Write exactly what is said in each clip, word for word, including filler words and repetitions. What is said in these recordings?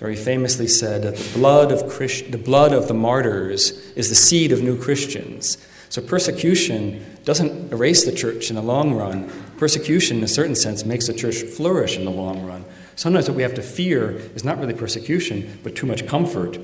very famously said that the blood of Christ, the blood of the martyrs is the seed of new Christians. So persecution doesn't erase the church in the long run. Persecution, in a certain sense, makes the church flourish in the long run. Sometimes what we have to fear is not really persecution, but too much comfort.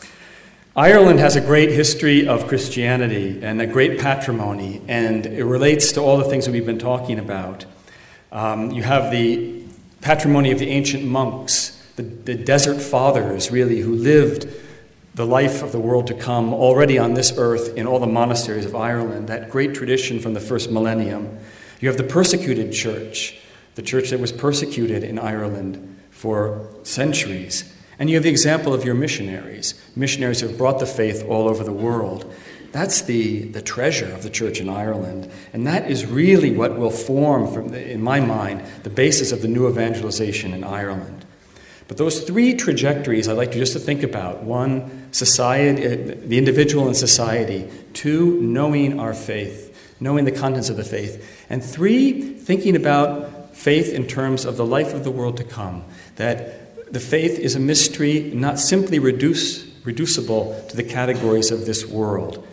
Ireland has a great history of Christianity and a great patrimony, and it relates to all the things that we've been talking about. Um, you have the patrimony of the ancient monks, the, the desert fathers, really, who lived the life of the world to come already on this earth in all the monasteries of Ireland, that great tradition from the first millennium. You have the persecuted church, the church that was persecuted in Ireland for centuries. And you have the example of your missionaries, missionaries who have brought the faith all over the world. That's the, the treasure of the church in Ireland. And that is really what will form, from the, in my mind, the basis of the new evangelization in Ireland. But those three trajectories I'd like you just to think about. One, society, the individual and society. Two, knowing our faith, knowing the contents of the faith. And three, thinking about faith in terms of the life of the world to come. That the faith is a mystery not simply reduce, reducible to the categories of this world.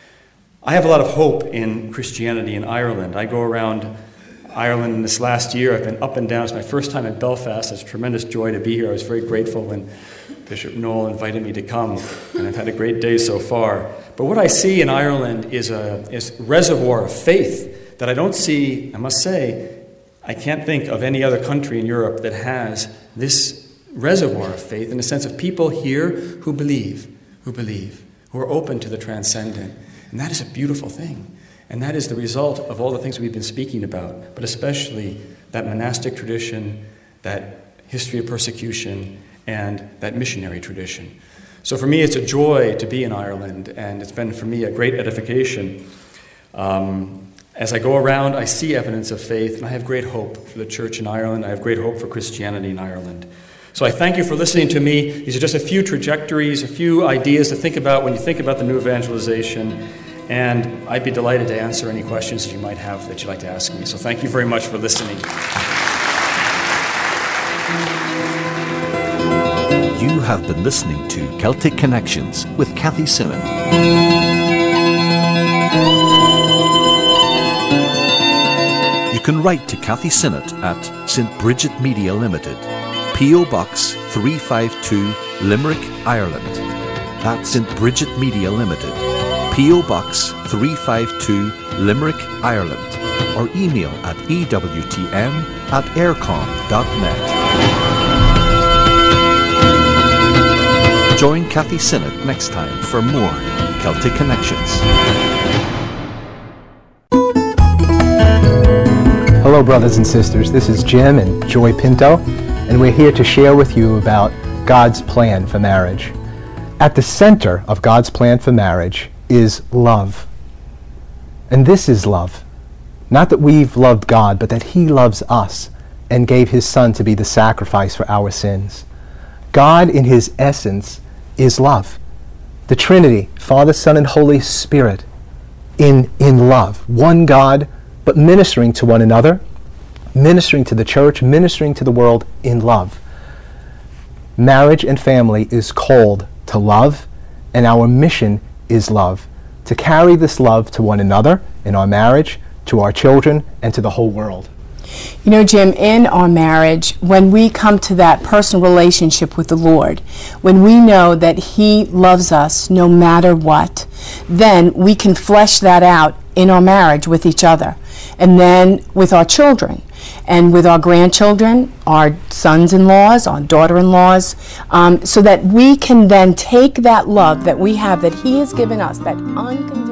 I have a lot of hope in Christianity in Ireland. I go around Ireland this last year. I've been up and down. It's my first time in Belfast. It's a tremendous joy to be here. I was very grateful when Bishop Noel invited me to come, and I've had a great day so far. But what I see in Ireland is a is reservoir of faith that I don't see, I must say, I can't think of any other country in Europe that has this reservoir of faith, in the sense of people here who believe, who believe, who are open to the transcendent. And that is a beautiful thing. And that is the result of all the things we've been speaking about, but especially that monastic tradition, that history of persecution, and that missionary tradition. So for me, it's a joy to be in Ireland, and it's been for me a great edification. Um, as I go around, I see evidence of faith, and I have great hope for the church in Ireland. I have great hope for Christianity in Ireland. So I thank you for listening to me. These are just a few trajectories, a few ideas to think about when you think about the new evangelization. And I'd be delighted to answer any questions that you might have that you'd like to ask me. So thank you very much for listening. You have been listening to Celtic Connections with Kathy Sinnott. You can write to Kathy Sinnott at Saint Bridget Media Limited, P O Box three five two, Limerick, Ireland. That's Saint Bridget Media Limited, P O Box three five two, Limerick, Ireland. Or email at E W T M at aircom dot net. Join Kathy Sinnott next time for more Celtic Connections. Hello, brothers and sisters. This is Jim and Joy Pinto, and we're here to share with you about God's plan for marriage. At the center of God's plan for marriage is love. And this is love. Not that we've loved God, but that He loves us and gave His Son to be the sacrifice for our sins. God, in His essence, is love. The Trinity, Father, Son, and Holy Spirit, in, in love. One God, but ministering to one another, ministering to the church, ministering to the world in love. Marriage and family is called to love, and our mission is love. To carry this love to one another in our marriage, to our children, and to the whole world. You know, Jim, in our marriage, when we come to that personal relationship with the Lord, when we know that He loves us no matter what, then we can flesh that out in our marriage with each other, and then with our children, and with our grandchildren, our sons-in-laws, our daughter-in-laws, um, so that we can then take that love that we have, that He has given us, that unconditional